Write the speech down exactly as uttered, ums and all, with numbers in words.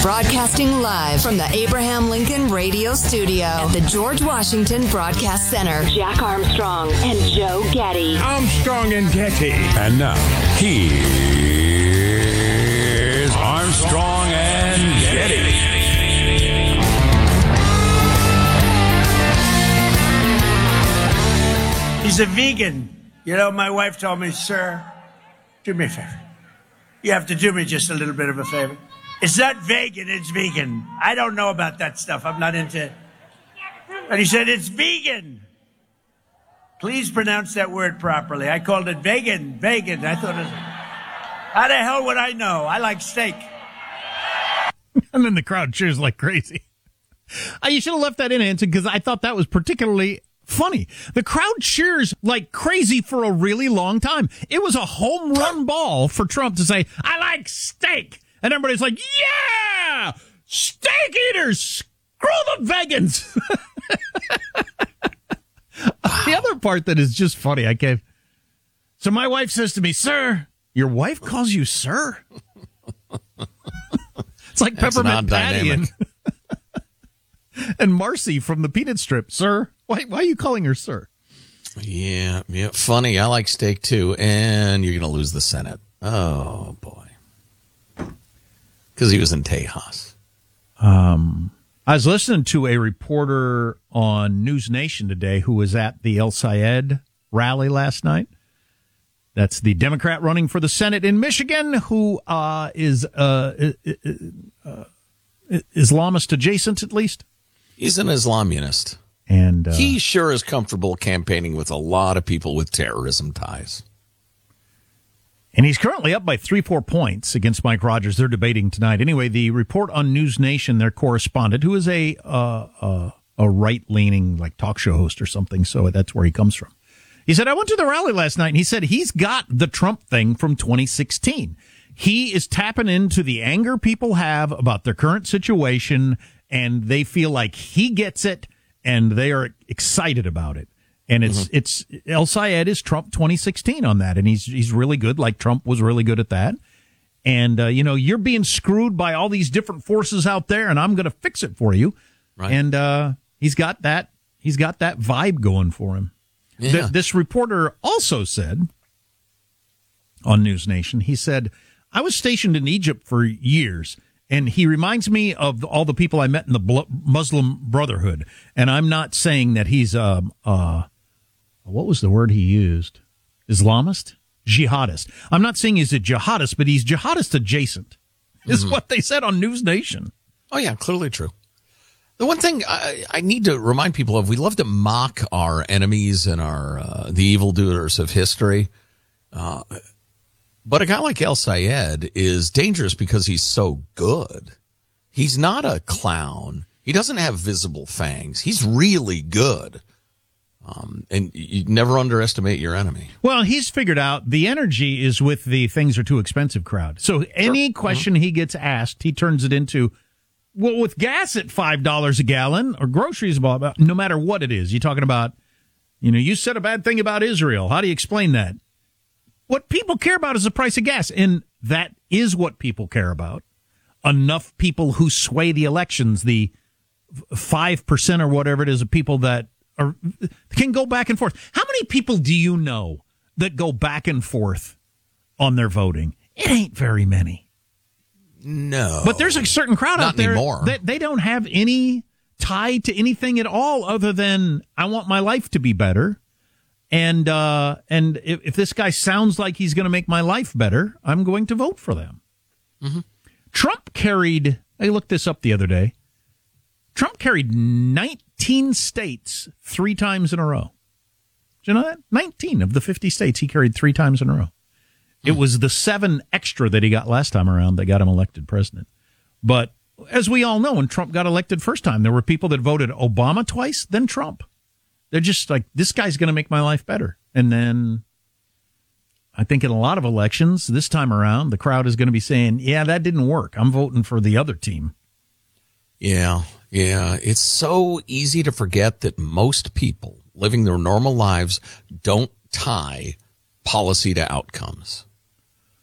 Broadcasting live from the Abraham Lincoln Radio Studio at the George Washington Broadcast Center. Jack Armstrong and Joe Getty. Armstrong and Getty. And now, here's Armstrong and Getty. He's a vegan. You know, my wife told me, sir, do me a favor. You have to do me just a little bit of a favor. It's not vegan, it's vegan. I don't know about that stuff. I'm not into it. And he said, it's vegan. Please pronounce that word properly. I called it vegan, vegan. I thought it was, how the hell would I know? I like steak. And then the crowd cheers like crazy. Uh, you should have left that in, Anson, because I thought that was particularly funny. The crowd cheers like crazy for a really long time. It was a home run ball for Trump to say, I like steak. And everybody's like, yeah, steak eaters, screw the vegans. The other part that is just funny, I gave. So my wife says to me, sir, your wife calls you sir? It's like That's Peppermint Patty and, and Marcy from the Peanut Strip. Sir, why, why are you calling her sir? Yeah, yeah, funny. I like steak too, and you're going to lose the Senate. Oh, boy. Because he was in Tejas. Um, I was listening to a reporter on News Nation today who was at the El Sayed rally last night. That's the Democrat running for the Senate in Michigan, who uh, is uh, uh, Islamist adjacent, at least. He's an Islamunist. And uh, he sure is comfortable campaigning with a lot of people with terrorism ties. And he's currently up by three, four points against Mike Rogers. They're debating tonight. Anyway, the report on News Nation, their correspondent, who is a uh, uh, a right-leaning like talk show host or something, so that's where he comes from. He said, I went to the rally last night, and he said he's got the Trump thing from twenty sixteen. He is tapping into the anger people have about their current situation, and they feel like he gets it, and they are excited about it. And it's mm-hmm. it's El Sayed is Trump twenty sixteen on that, and he's he's really good, like Trump was really good at that. And uh, you know, you're being screwed by all these different forces out there, and I'm going to fix it for you. Right. And uh, he's got that he's got that vibe going for him. Yeah. Th- this reporter also said on News Nation, he said, I was stationed in Egypt for years. And he reminds me of all the people I met in the Muslim Brotherhood. And I'm not saying that he's, um, uh, what was the word he used? Islamist? Jihadist. I'm not saying he's a jihadist, but he's jihadist adjacent, is mm-hmm. what they said on News Nation. Oh, yeah, clearly true. The one thing I, I need to remind people of, we love to mock our enemies and our uh, the evildoers of history. Uh But a guy like El Sayed is dangerous because he's so good. He's not a clown. He doesn't have visible fangs. He's really good. Um, and you never underestimate your enemy. Well, he's figured out the energy is with the things are too expensive crowd. So any Sure. question mm-hmm. he gets asked, he turns it into, well, with gas at five dollars a gallon or groceries, no matter what it is. You're talking about, you know, you said a bad thing about Israel. How do you explain that? What people care about is the price of gas, and that is what people care about. Enough people who sway the elections, the five percent or whatever it is of people that are can go back and forth. How many people do you know that go back and forth on their voting? It ain't very many. No. But there's a certain crowd Not out there anymore. that they don't have any tie to anything at all other than I want my life to be better. And uh, and if, if this guy sounds like he's going to make my life better, I'm going to vote for them. Mm-hmm. Trump carried, I looked this up the other day, Trump carried nineteen states three times in a row. Did you know that? nineteen of the fifty states he carried three times in a row. Mm-hmm. It was the seven extra that he got last time around that got him elected president. But as we all know, when Trump got elected first time, there were people that voted Obama twice, then Trump. They're just like, this guy's going to make my life better. And then I think in a lot of elections this time around, the crowd is going to be saying, yeah, that didn't work. I'm voting for the other team. Yeah, yeah. It's so easy to forget that most people living their normal lives don't tie policy to outcomes.